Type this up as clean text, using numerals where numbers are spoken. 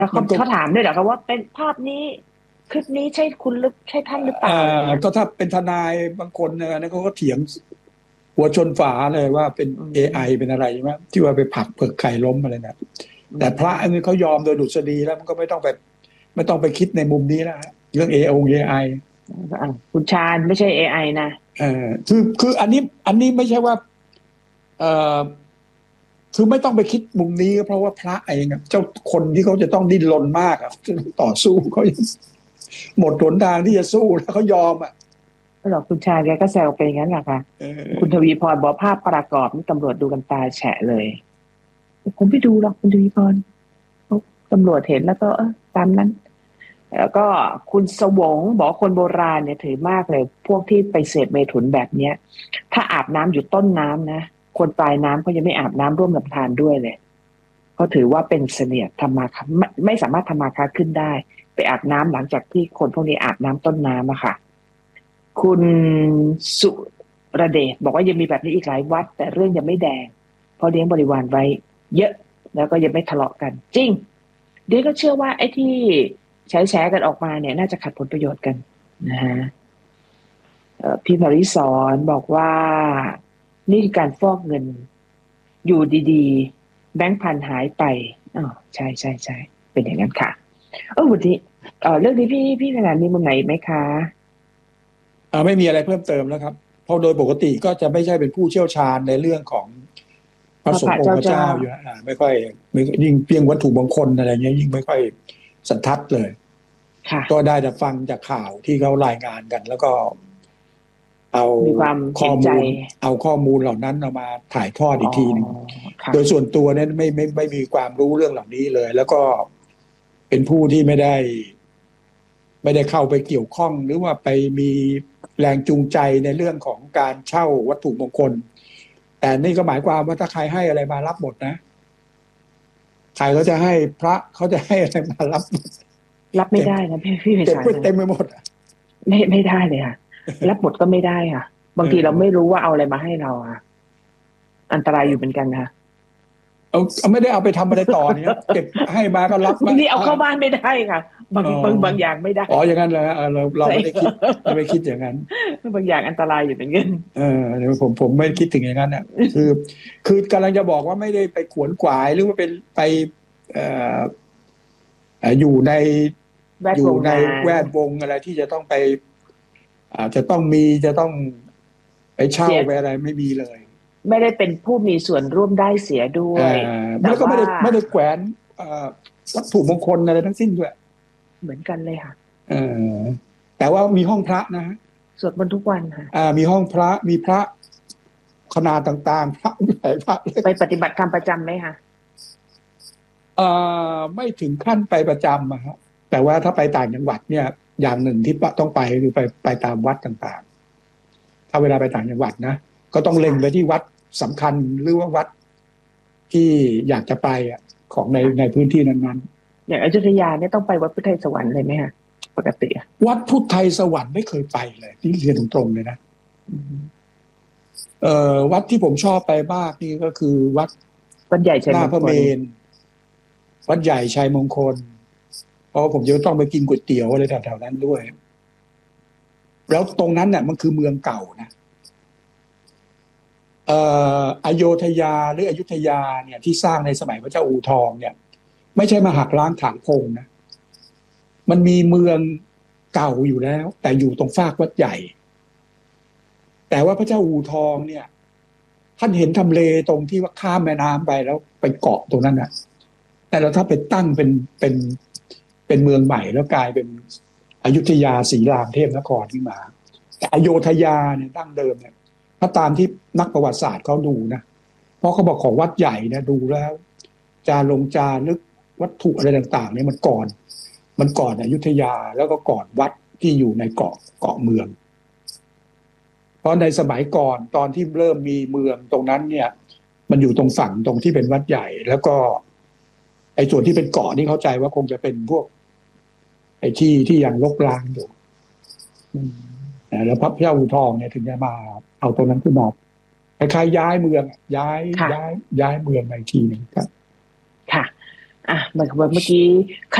แล้วเขามันก็เขาถามด้วยเหรอคะว่าเป็นภาพนี้คลิปนี้ใช่คุณหรือใช่ท่านหรือเปล่าอะไรเงี้ยก็ถ้าเป็นทนายบางคนเนี่ยนะเขาก็เถียงหัวชนฝาเลยว่าเป็นอื AI มเป็นอะไรใช่ไหมที่ว่าไปผลักเผือกไข่ล้มอะไรนะอืแต่พระอันนี้มเขายอมโดยดุษฎีแล้วมันก็ไม่ต้องไปคิดในมุมนี้แล้วฮะเรื่อง AI คุณชาญไม่ใช่เอไอนะคืออันนี้ไม่ใช่ว่าเอ่อคือไม่ต้องไปคิดมุมนี้ก็เพราะว่าพระเองอะเจ้าคนที่เขาจะต้องดิ้นรนมากอะต่อสู้เขายังหมดหนทางที่จะสู้แล้วเขายอมอ่ะไม่หรอกคุณชาญแกก็แซวไปอย่างนั้นแหละค่ะเอคุณทอวีพรบอกภาพประกอบนี่ตำรวจดูกันตาแฉะเลยผมไม่ดูหรอกคุณทวีพรตำรวจเห็นแล้วก็ตามนั้นแล้วก็คุณสวงบอกคนโบราณเนี่ยถือมากเลยพวกที่ไปเสพเมถุนแบบเนี้ยถ้าอาบน้ำอยู่ต้นน้ำนะคนปลายน้ำเขายังไม่อาบน้ำร่วมลำธารด้วยเลยเขาถือว่าเป็นเสนียดธรรมาคาไม่สามารถทำมาค้าขึ้นได้ไปอาบน้ำหลังจากที่คนพวกนี้อาบน้ำต้นน้ำอะค่ะ คุณสุรเดชบอกว่ายังมีแบบนี้อีกหลายวัดแต่เรื่องยังไม่แดงเพราะเลี้ยงบริวารไว้เยอะแล้วก็ยังไม่ทะเลาะกันจริงเดี๋ยวก็เชื่อว่าไอ้ที่แฉกันออกมาเนี่ยน่าจะขัดผลประโยชน์กันนะฮะพี่มาริสอนบอกว่านี่คือการฟอกเงินอยู่ดีๆแบงค์พันหายไปอ๋อใช่ใช่ใช่เป็นอย่างนั้นค่ะวันนี้เรื่องนี้พี่ขนาดมีมุมไหนไหมคะไม่มีอะไรเพิ่มเติมแล้วครับเพราะโดยปกติก็จะไม่ใช่เป็นผู้เชี่ยวชาญในเรื่องของพระพระพระสงฆ์องค์พระเจ้าเจ้าเจ้าอยู่แล้วไม่ยิ่งเพียงวัตถุมงคลอะไรเงี้ยยิ่งไม่ค่อยสันทัดเลยค่ะก็ได้แต่ฟังจากข่าวที่เขารายงานกันแล้วก็เอามีความข้เห็นใจอมูลเอาข้อมูลเหล่านั้นเอามาถ่ายทอดอ๋ออีกทีหนึ่งค่ะโดยส่วนตัวเนี่ยไม่มีความรู้เรื่องเหล่านี้เลยแล้วก็เป็นผู้ที่ไม่ได้เข้าไปเกี่ยวข้องหรือว่าไปมีแรงจูงใจในเรื่องของการเช่าวัตถุมงคลแต่นี่ก็หมายความว่าถ้าใครให้อะไรมารับหมดนะใครเขาจะให้พระเขาจะให้อะไรมารับหมดรับไม่เต็มได้นะพี่ไพเต็มไปศาลนะเต็มไปหมดไม่ได้เลยค่ะรับหมดก็ไม่ได้ค่ะบาเองทีเราไม่อรู้ว่าเอาอะไรมาให้เราค่ะอันตรายอยู่เหมือนกันค่ะเอาไม่ได้เอาไปทำอะไรต่อเนี่ยเก็บให้มาก็รับบามางทีเอาเข้าบ้านไม่ได้ค่ะบางอ๋อบางอย่างไม่ได้อย่างนั้นเลยเราใช่ไม่ได้คิดอย่างนั้นบางอย่างอันตรายอยู่เหมือนกันเออเดี๋ยวผมไม่คิดถึงอย่างนั้นอ่ะคือคือกำลังจะบอกว่าไม่ได้ไปขวนขวายหรือว่าเป็นไปเอ่ออยู่ในแวดอยู่ในวงงานแวดวงอะไรที่จะต้องไปจะต้องมีจะต้องไปเช่าเสียไปอะไรไม่มีเลยไม่ได้เป็นผู้มีส่วนร่วมได้เสียด้เอ่วยแต่แล้วก็ว่าไม่ได้แขวนวัตถุมงคลอะไรทั้งสิ้นด้วยเหมือนกันเลยค่ะเออแต่ว่ามีห้องพระนะฮะสวดมนต์ทุกวันค่ะมีห้องพระมีพระขนาดต่างๆพระใหญ่พระเล็กไปปฏิบัติธรรมประจำไหมคะไม่ถึงขั้นไปประจำอะครับแต่ว่าถ้าไปต่างจังหวัดเนี่ยอย่างหนึ่งที่ต้องไปคือไปตามวัดต่างๆถ้าเวลาไปต่างจังหวัดนะก็ต้องเล็งไปค่ะที่วัดสำคัญหรือว่าวัดที่อยากจะไปอ่ะของในค่ะในพื้นที่นั้นอย่างอยุธยาเนี่ยต้องไปวัดพุทธไทยสวรรค์เลยไหมคะปกติอะๆวัดพุทธไทยสวรรค์ไม่เคยไปเลยที่เรียนตรงๆเลยนะอืมวัดที่ผมชอบไปมากนี่ก็คือวัดวัดใหญ่ชัหน้าพระเมยมงคลรุวัดใหญ่ชัยมงคลเพราะผมจะต้องไปกินก๋วยเตี๋ยวอะไรแถวๆนั้นด้วยแล้วตรงนั้นเนี่ยมันคือเมืองเก่านะ อโยธยาหรืออยุธยาเนี่ยที่สร้างในสมัยพระเจ้าอู่ทองเนี่ยไม่ใช่มาหักล้างถางพงนะมันมีเมืองเก่าอยู่แล้วแต่อยู่ตรงฟากวัดใหญ่แต่ว่าพระเจ้าอู่ทองเนี่ยท่านเห็นทำเลตรงที่ว่าข้ามแม่น้ำไปแล้วไปเกาะตรงนั้นนะแต่เราถ้าไปตั้งเป็นเป็นเมืองใหม่แล้วกลายเป็นอยุธยาศรีรามเทพนครขึ้นมาแต่อโยธยาเนี่ยดั้งเดิมเนี่ยถ้าตามที่นักประวัติศาสตร์เขาดูนะเพราะเขาบอกของวัดใหญ่เนี่ยดูแล้วจารึกวัตถุอะไรต่างๆเนี่ยมันก่อนอยุธยาแล้วก็ก่อนวัดที่อยู่ในเกาะเมืองเพราะในสมัยก่อนตอนที่เริ่มมีเมืองตรงนั้นเนี่ยมันอยู่ตรงฝั่งตรงที่เป็นวัดใหญ่แล้วก็ไอ้ส่วนที่เป็นเกาะนี่เข้าใจว่าคงจะเป็นพวกไอ้ที่ยังรกร้างอยู่อืมแล้วพระเจ้าอู่ทองเนี่ยถึงจะมาเอาตรงนั้นขึ้นมาคล้ายๆย้ายเมืองย้ายค่ะย้ายย้ายเมืองมาอีกทีหนึ่งครับค่ะเหมือนกับเมื่อกี้